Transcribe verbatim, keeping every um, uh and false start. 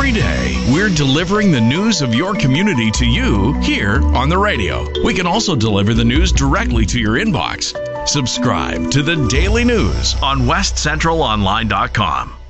Every day, we're delivering the news of your community to you here on the radio. We can also deliver the news directly to your inbox. Subscribe to the Daily News on west central online dot com.